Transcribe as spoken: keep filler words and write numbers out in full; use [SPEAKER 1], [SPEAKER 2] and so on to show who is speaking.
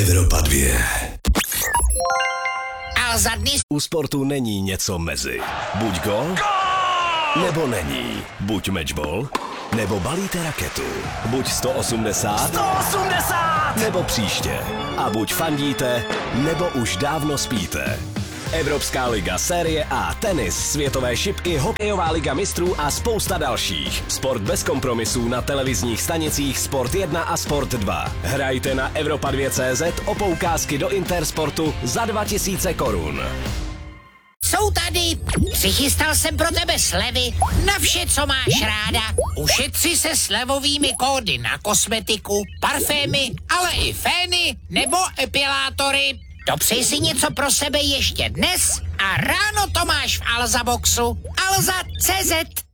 [SPEAKER 1] Evropa dvě.
[SPEAKER 2] A za dny
[SPEAKER 1] U sportu není něco mezi. Buď gol, nebo není. Buď matchball, nebo balíte raketu. Buď sto osmdesát,
[SPEAKER 3] sto osmdesát!
[SPEAKER 1] nebo příště. A buď fandíte, nebo už dávno spíte. Evropská liga, série A, tenis, světové šipky, hokejová liga mistrů a spousta dalších. Sport bez kompromisů na televizních stanicích Sport jedna a Sport dva. Hrajte na Evropa dvě tečka cé zet o poukázky do Intersportu za dva tisíce korun.
[SPEAKER 2] jsou tady. Přichystal jsem pro tebe slevy na vše, co máš ráda. Ušetři se slevovými kódy na kosmetiku, parfémy, ale i fény nebo epilátory. Dopřej si něco pro sebe ještě dnes a ráno to máš v Alza Boxu. Alza tečka cé zet.